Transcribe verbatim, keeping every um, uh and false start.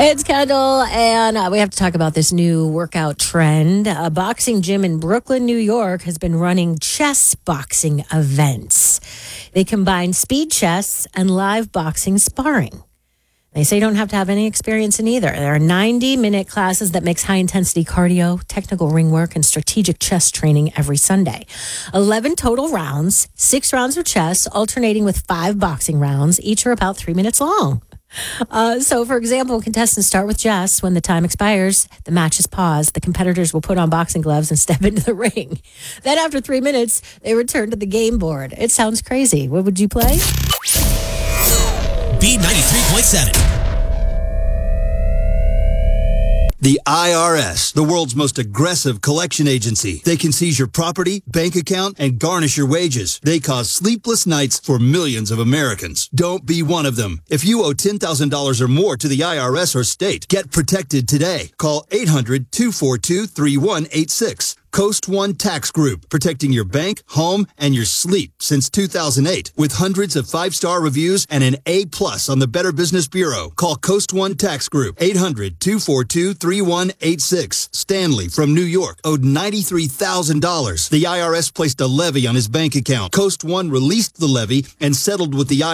It's Kendall, and uh, we have to talk about this new workout trend. A boxing gym in Brooklyn, New York, has been running chess boxing events. They combine speed chess and live boxing sparring. They say you don't have to have any experience in either. There are ninety-minute classes that mix high-intensity cardio, technical ring work, and strategic chess training every Sunday. eleven total rounds, six rounds of chess, alternating with five boxing rounds. Each are about three minutes long. Uh, so, for example, contestants start with chess. When the time expires, the match is paused. The competitors will put on boxing gloves and step into the ring. Then, after three minutes, they return to the game board. It sounds crazy. What would you play? B ninety-three point seven. The I R S, the world's most aggressive collection agency. They can seize your property, bank account, and garnish your wages. They cause sleepless nights for millions of Americans. Don't be one of them. If you owe ten thousand dollars or more to the I R S or state, get protected today. Call eight hundred, two four two, three one eight six. Coast One Tax Group, protecting your bank, home, and your sleep since two thousand eight. With hundreds of five-star reviews and an A plus on the Better Business Bureau. Call Coast One Tax Group, eight hundred, two four two, three one eight six. Stanley from New York owed ninety-three thousand dollars. The I R S placed a levy on his bank account. Coast One released the levy and settled with the I R S.